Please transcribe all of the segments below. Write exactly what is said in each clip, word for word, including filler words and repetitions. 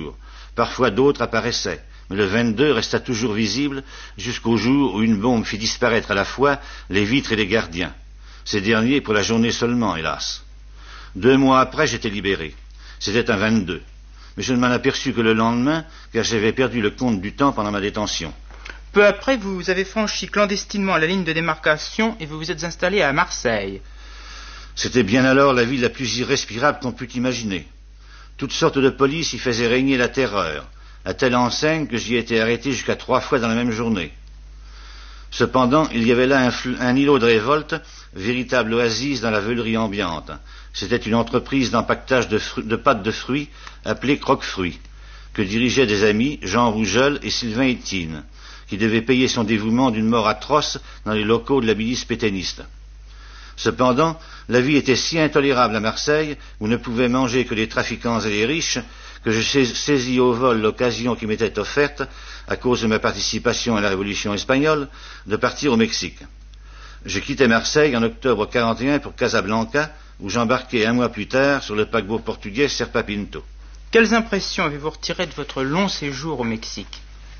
jours. Parfois d'autres apparaissaient, mais le vingt-deux resta toujours visible jusqu'au jour où une bombe fit disparaître à la fois les vitres et les gardiens. Ces derniers pour la journée seulement, hélas. Deux mois après, j'étais libéré. C'était un vingt-deux. Mais je ne m'en aperçus que le lendemain, car j'avais perdu le compte du temps pendant ma détention. Peu après, vous avez franchi clandestinement la ligne de démarcation et vous vous êtes installé à Marseille. C'était bien alors la ville la plus irrespirable qu'on pût imaginer. Toutes sortes de polices y faisaient régner la terreur, à telle enseigne que j'y ai été arrêté jusqu'à trois fois dans la même journée. Cependant, il y avait là un, flou, un îlot de révolte, véritable oasis dans la veulerie ambiante. C'était une entreprise d'empaquetage de, de pâtes de fruits appelée Croque-Fruits, que dirigeaient des amis, Jean Rougeol et Sylvain Etienne, qui devaient payer son dévouement d'une mort atroce dans les locaux de la milice pétainiste. Cependant, la vie était si intolérable à Marseille, où ne pouvaient manger que les trafiquants et les riches, que je saisis au vol l'occasion qui m'était offerte, à cause de ma participation à la Révolution espagnole, de partir au Mexique. Je quittais Marseille en octobre quarante et un pour Casablanca, où j'embarquai un mois plus tard sur le paquebot portugais Serpa Pinto. Quelles impressions avez-vous retirées de votre long séjour au Mexique?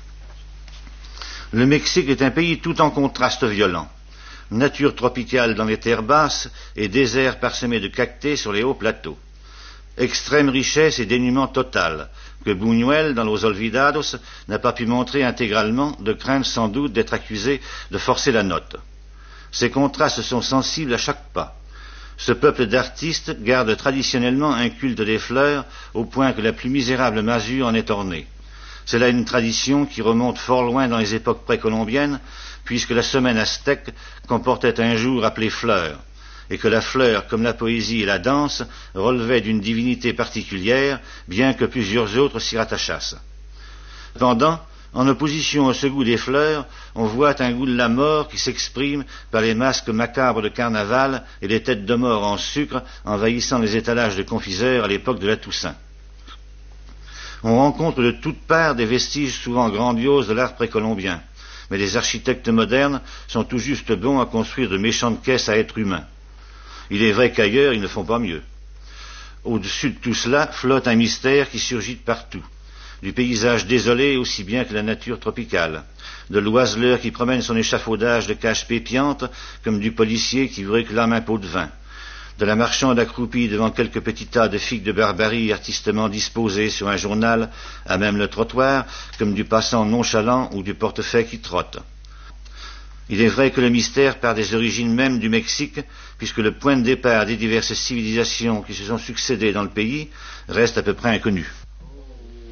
Le Mexique est un pays tout en contraste violent. Nature tropicale dans les terres basses et désert parsemé de cactés sur les hauts plateaux. Extrême richesse et dénuement total, que Buñuel, dans Los Olvidados, n'a pas pu montrer intégralement, de crainte sans doute d'être accusé de forcer la note. Ces contrastes sont sensibles à chaque pas. Ce peuple d'artistes garde traditionnellement un culte des fleurs, au point que la plus misérable masure en est ornée. C'est là une tradition qui remonte fort loin dans les époques précolombiennes, puisque la semaine aztèque comportait un jour appelé fleur, et que la fleur, comme la poésie et la danse, relevait d'une divinité particulière, bien que plusieurs autres s'y rattachassent. Cependant, en opposition à ce goût des fleurs, on voit un goût de la mort qui s'exprime par les masques macabres de carnaval et les têtes de mort en sucre envahissant les étalages de confiseurs à l'époque de la Toussaint. On rencontre de toutes parts des vestiges souvent grandioses de l'art précolombien, mais les architectes modernes sont tout juste bons à construire de méchantes caisses à êtres humains. Il est vrai qu'ailleurs, ils ne font pas mieux. Au-dessus de tout cela flotte un mystère qui surgit de partout, du paysage désolé aussi bien que la nature tropicale, de l'oiseleur qui promène son échafaudage de caches pépiantes, comme du policier qui vous réclame un pot de vin, de la marchande accroupie devant quelques petits tas de figues de Barbarie artistement disposées sur un journal à même le trottoir, comme du passant nonchalant ou du portefeuille qui trotte. Il est vrai que le mystère part des origines mêmes du Mexique, puisque le point de départ des diverses civilisations qui se sont succédées dans le pays reste à peu près inconnu.